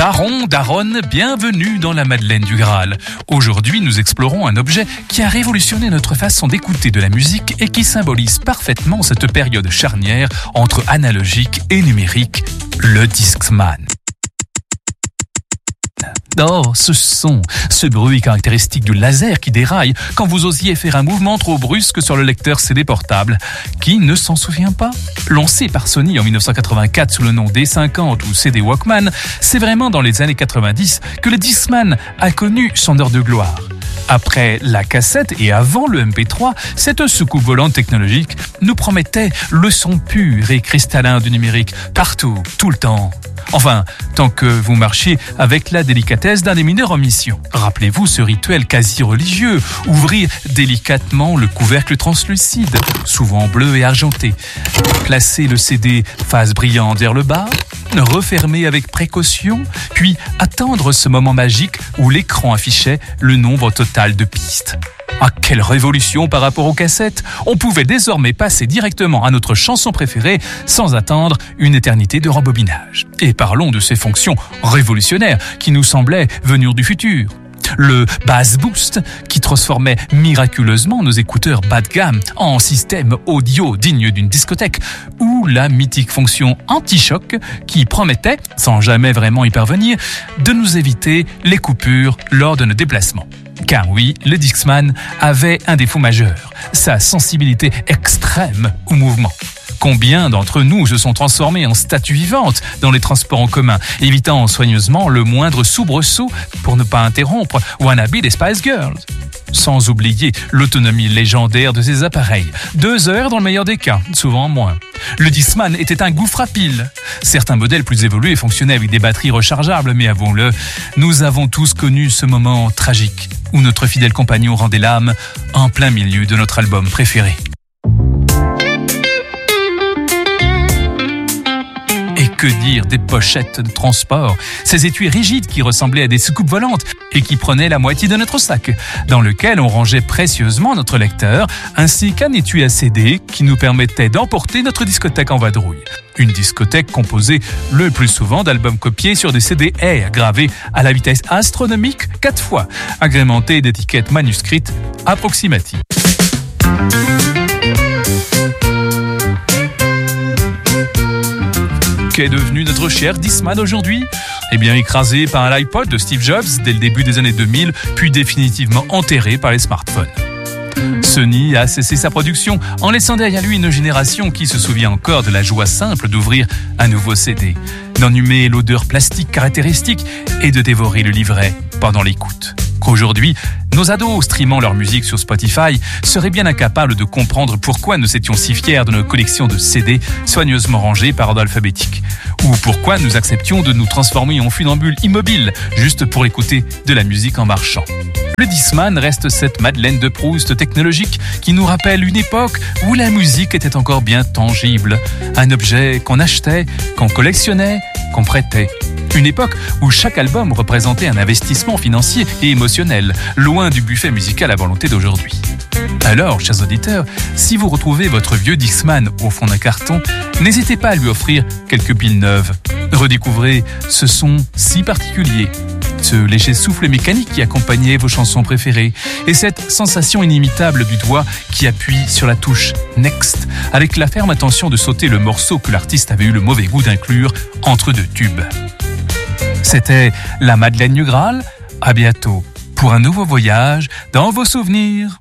Daron, daronne, bienvenue dans la Madeleine du Graal. Aujourd'hui, nous explorons un objet qui a révolutionné notre façon d'écouter de la musique et qui symbolise parfaitement cette période charnière entre analogique et numérique, le Discman. Oh, ce son, ce bruit caractéristique du laser qui déraille quand vous osiez faire un mouvement trop brusque sur le lecteur CD portable. Qui ne s'en souvient pas ? Lancé par Sony en 1984 sous le nom D50 ou CD Walkman, c'est vraiment dans les années 90 que le Discman a connu son heure de gloire. Après la cassette et avant le MP3, cette soucoupe volante technologique nous promettait le son pur et cristallin du numérique, partout, tout le temps. Enfin, tant que vous marchiez avec la délicatesse d'un des mineurs en mission. Rappelez-vous ce rituel quasi religieux, ouvrir délicatement le couvercle translucide, souvent bleu et argenté, placer le CD face brillante vers le bas, refermer avec précaution, puis attendre ce moment magique où l'écran affichait le nombre total de pistes. Ah, quelle révolution par rapport aux cassettes! On pouvait désormais passer directement à notre chanson préférée sans attendre une éternité de rembobinage. Et parlons de ces fonctions révolutionnaires qui nous semblaient venir du futur. Le Bass Boost qui transformait miraculeusement nos écouteurs bas de gamme en système audio digne d'une discothèque, ou la mythique fonction anti-choc qui promettait, sans jamais vraiment y parvenir, de nous éviter les coupures lors de nos déplacements. Car oui, le Discman avait un défaut majeur, sa sensibilité extrême au mouvement. Combien d'entre nous se sont transformés en statues vivantes dans les transports en commun, évitant soigneusement le moindre soubresaut pour ne pas interrompre Wannabe des Spice Girls. Sans oublier l'autonomie légendaire de ces appareils. 2 heures dans le meilleur des cas, souvent moins. Le Discman était un gouffre à piles. Certains modèles plus évolués fonctionnaient avec des batteries rechargeables, mais avouons-le, nous avons tous connu ce moment tragique où notre fidèle compagnon rendait l'âme en plein milieu de notre album préféré. Et que dire des pochettes de transport, ces étuis rigides qui ressemblaient à des soucoupes volantes et qui prenaient la moitié de notre sac, dans lequel on rangeait précieusement notre lecteur, ainsi qu'un étui à CD qui nous permettait d'emporter notre discothèque en vadrouille. Une discothèque composée le plus souvent d'albums copiés sur des CD Air gravés à la vitesse astronomique 4 fois, agrémentés d'étiquettes manuscrites approximatives. Qu'est devenu notre cher Discman aujourd'hui ? Eh bien, écrasé par l'iPod de Steve Jobs dès le début des années 2000, puis définitivement enterré par les smartphones. Sony a cessé sa production en laissant derrière lui une génération qui se souvient encore de la joie simple d'ouvrir un nouveau CD, d'en humer l'odeur plastique caractéristique et de dévorer le livret pendant l'écoute. Qu'aujourd'hui, nos ados streamant leur musique sur Spotify seraient bien incapables de comprendre pourquoi nous étions si fiers de nos collections de CD soigneusement rangées par ordre alphabétique, ou pourquoi nous acceptions de nous transformer en funambules immobiles juste pour écouter de la musique en marchant. Le Discman reste cette Madeleine de Proust technologique qui nous rappelle une époque où la musique était encore bien tangible, un objet qu'on achetait, qu'on collectionnait, qu'on prêtait. Une époque où chaque album représentait un investissement financier et émotionnel, loin du buffet musical à volonté d'aujourd'hui. Alors, chers auditeurs, si vous retrouvez votre vieux Discman au fond d'un carton, n'hésitez pas à lui offrir quelques piles neuves. Redécouvrez ce son si particulier, ce léger souffle mécanique qui accompagnait vos chansons préférées, et cette sensation inimitable du doigt qui appuie sur la touche Next, avec la ferme intention de sauter le morceau que l'artiste avait eu le mauvais goût d'inclure entre 2 tubes. C'était la Madeleine du Graal. À bientôt pour un nouveau voyage dans vos souvenirs.